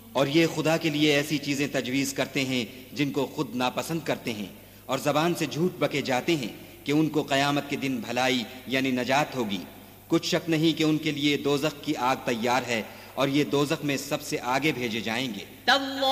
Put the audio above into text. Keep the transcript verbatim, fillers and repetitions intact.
और ये खुदा के लिए ऐसी चीजें तजवीज करते हैं जिनको खुद नापसंद करते हैं, और जबान से झूठ बके जाते हैं कि उनको क़यामत के दिन भलाई यानी नजात होगी। कुछ शक नहीं कि उनके लिए दोज़ख की आग तैयार है और ये दोज़ख में सबसे आगे भेजे जाएंगे।